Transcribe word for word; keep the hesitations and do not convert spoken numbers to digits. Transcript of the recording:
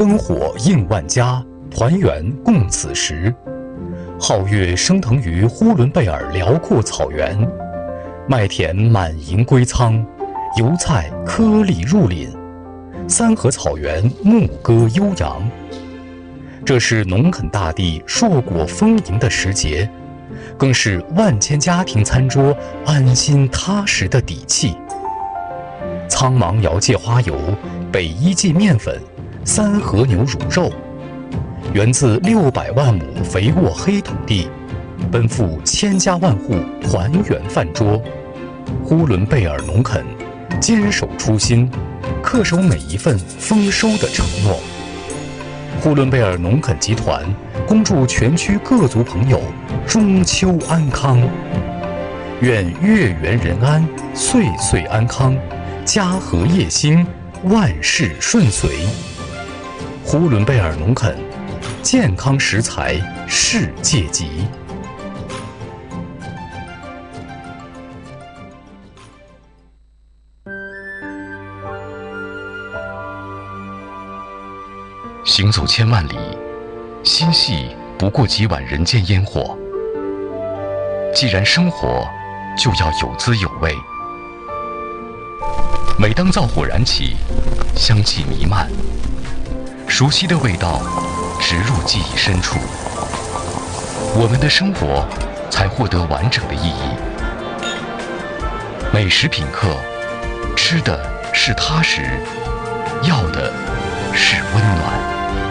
灯火映万家，团圆共此时。皓月升腾于呼伦贝尔辽阔草原，麦田满盈归仓，油菜颗粒入林，三河草原牧歌悠扬。这是农垦大地硕果丰盈的时节，更是万千家庭餐桌安心踏实的底气。苍芒窑界花油，北一界面粉，三和牛乳肉，源自六百万亩肥沃黑土地，奔赴千家万户团圆饭桌。呼伦贝尔农垦坚守初心，恪守每一份丰收的承诺。呼伦贝尔农垦集团恭祝全区各族朋友中秋安康，愿月圆人安，岁岁安康，家和业兴，万事顺遂。呼伦贝尔农垦，健康食材世界级。行走千万里，心系不过几碗人间烟火。既然生活，就要有滋有味。每当灶火燃起，香气弥漫，熟悉的味道植入记忆深处，我们的生活才获得完整的意义。美食品客，吃的是踏实，要的是温暖。